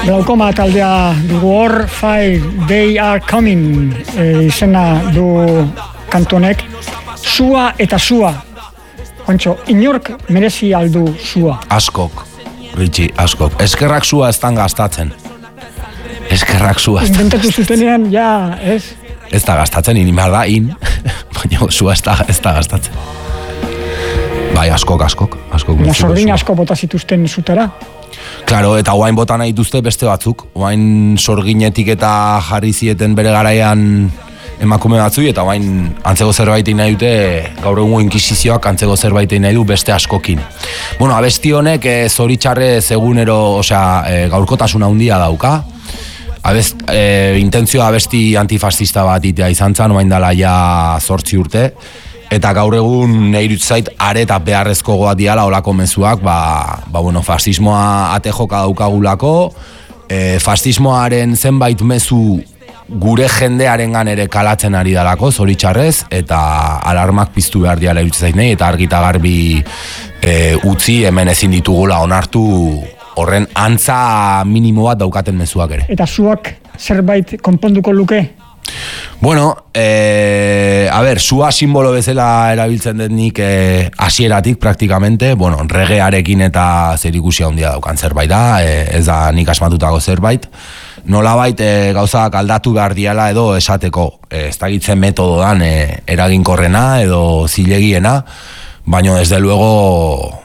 Glaukoma taldea dugu hor, 5 They Are Coming izena du kantonek. Sua eta sua. Juancho, inork merezi aldu sua? Askok, Ritxi, askok. Eskerrak sua estan gastatzen. Eskerrak sua estan Inventatu zutenean, ja, ez? Ez da gastatzen, inimal da, baina sua ez da gastatzen. Bai, askok. Ja, sordin asko bota zituzten zutara? Claro, eta oain bota nahi dituzte beste batzuk. Oain sorginetik eta jarri zieten bere garaian emakume batzui, eta oain antzeko zerbait nahi dute, gaur egun inkisizioak antzeko zerbait nahi du beste askokin. Bueno, abesti honek zoritxarrez egunero, gaurkotasuna handia dauka. Intentzioa abesti antifascista bat itea izan zen, oain dala ja 8 urte. Eta gaur egun nahi zait are eta beharrezko goat diala olako mezuak, fasismoa ate joka daukagulako, fasismoaren zenbait mezu gure jendearengan ere kalatzen ari dalako, zoritxarrez, eta alarmak piztu behar diala iruditzen zait nahi, eta argita garbi utzi hemen ezin ditugula onartu horren antza minimo bat daukaten mezuak ere. Eta zuak zerbait konponduko luke? Bueno, sua simbolo bezala erabiltzen dut nik hasieratik praktikamente, regearekin eta zerikusia handia daukan zerbait da, ez da nik asmatutako zerbait. Nolabait gauzak aldatu behar diala edo esateko, ez dakitzen metododan eraginkorrena edo zilegiena, baina desde luego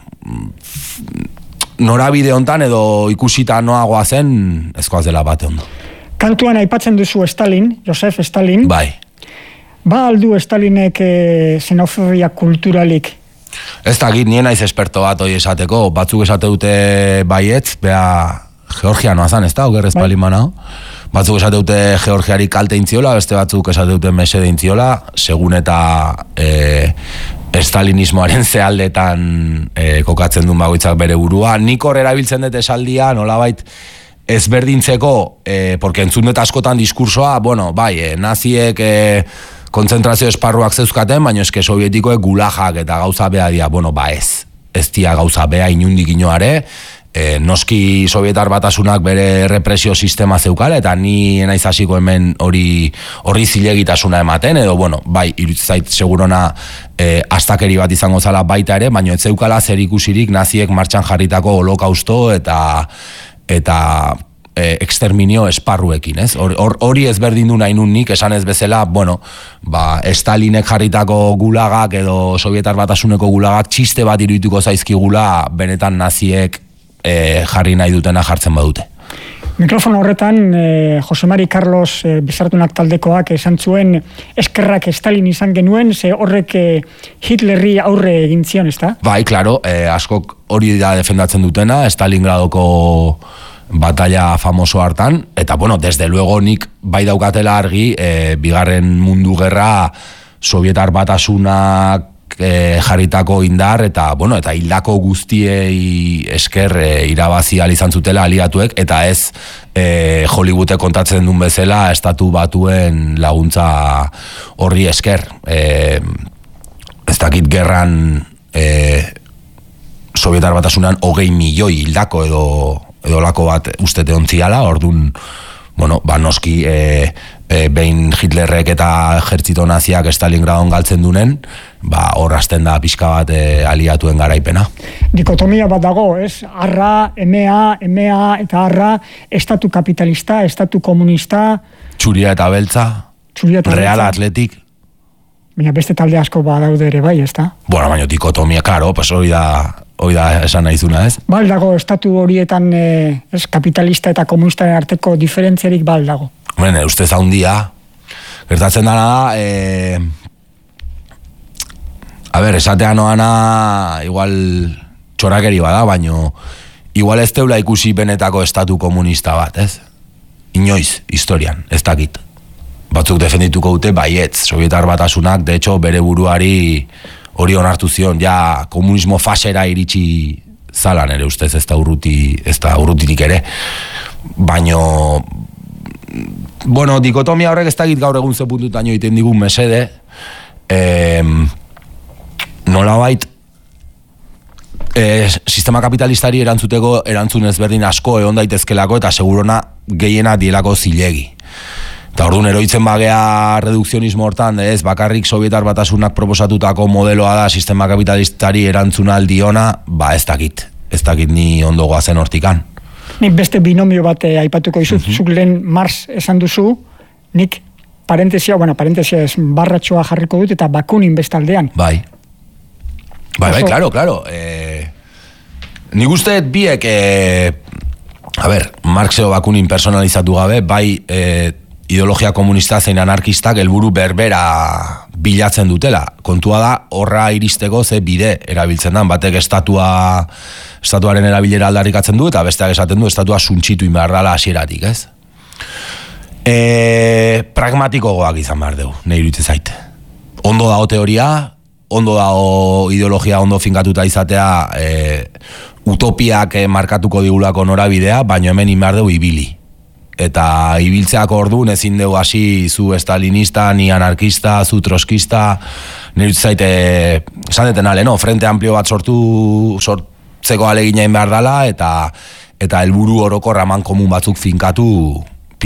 norabide hontan edo ikusita noagoa zen, ezkoaz dela bate ondo. Kantuan aipatzen duzu Stalin, Josef Stalin. Bai. Ba aldu Stalinek xenofobia kulturalik? Ez dakit, nien naiz esperto bat hori esateko, batzuk esate dute baietz, Georgianoa zan, ez da, okerrez palin banao. Batzuk esate dute Georgiari kalte intziola, beste batzuk esate dute mesede intziola, segun eta estalinismoaren zealdetan kokatzen duen bagoitzak bere burua. Nik hor erabiltzen dut esaldia, nolabait, ezberdintzeko, porque entzun dut askotan diskursoa, naziek kontzentrazio esparruak zeuzkaten, baina eske sovietikoek gulajak eta gauza beha dia, ez dia gauza beha inundik inoare, noski Sovietar Batasunak bere represio sistema zeukala, eta ni naiz hasiko hemen horri zilegitasuna ematen, edo, irutzait segurona astakeri bat izango zala baita ere, baina ez zeukala zer ikusirik naziek martxan jarritako holokausto eta exterminio esparruekin, ez? Hori ezberdin du nahi nun nik, esan ez bezala, Stalinek jarritako gulagak edo Sovietar Batasuneko gulagak txiste bat irudituko zaizkigula benetan naziek jarri nahi dutena jartzen badute. Mikrofono horretan, Jose Mari Carlos Bizartunak taldekoak esan zuen eskerrak Stalin izan genuen, ze horrek Hitlerri aurre egin zion, ez da? Bai, klaro, askok hori da defendatzen dutena, Stalingradoko batalla famoso hartan, eta, desde luego nik bai daukatela argi, bigarren mundu gerra Sovietar Batasunak jarritako indar eta hildako guztiei esker irabazi ahal izan zutela aliatuek, eta ez Hollywoodek kontatzen duen bezala estatu batuen laguntza horri esker. Ez dakit gerran Sovietar Batasunan 20 milioi hildako edo lako bat ustete ontziala, orduan noski behin Hitlerrek eta ejertzito naziak Stalingradon galtzen dunen, hor hasten da pixka bat aliatuen garaipena. Dikotomia bat dago, ez? Arra, emea eta arra, estatu kapitalista, estatu komunista... Txuria eta beltza, Real Atletik... Baina beste talde asko badaude ere bai, ez da? Baina dikotomia, klaro, hori da esan nahizuna, ez? Baldago, estatu horietan kapitalista eta komunistaren arteko diferentziarik baldago. Ustez handia, gertatzen dana da, esatea noana, igual txorakeri bada, baino, igual ez teula ikusi benetako estatu komunista bat, ez? Inoiz, historian, ez dakit. Batzuk defendituko dute, baietz, Sovietar Batasunak, de hecho, bere buruari hori onartu zion, ja, komunismo fasera iritsi zalan ere, ustez, ez da urrutitik ere. Baino, dikotomia horrek ez dakit gaur egun ze puntutaino egiten digun mesede, nolabait, Sistema kapitalistari erantzuteko erantzun ezberdin asko egon daitezkelako eta segurona gehiena dielako zilegi. Eta orduan eroitzen bagea redukzionismo hortan, ez, bakarrik Sovietar Batasunak proposatutako modeloa da sistema kapitalistari erantzun aldiona, ez dakit ni ondo goazen hortikan. Nik beste binomio bat aipatuko izut, zuk lehen Marx esan duzu, nik parentesia ez barratxoa jarriko dut eta Bakunin bestaldean. Bai, claro. Nik uste biek, Marx edo Bakunin personalizatu gabe, bai ideologia komunista zein anarkistak helburu berbera bilatzen dutela. Kontua da, horra iristeko ze bide erabiltzen dan, batek estatuaren erabilera aldarrikatzen du, eta besteak esaten du, estatua suntxitu inbehardala hasieratik, ez? Pragmatikoagoak izan behar dugu, nahi iruditzen zait. Ondo dago teoria, ondo dago ideologia ondo finkatuta izatea, utopiak markatuko digulako norabidea, baina hemen inbehar dugu ibili. Eta ibiltzeak orduan ezin dugu hasi zu estalinista, ni anarkista, zu troskista, nire zaite, esan deten ale, frente amplio bat sortzeko alegina behar dela, eta helburu orokor aman komun batzuk finkatu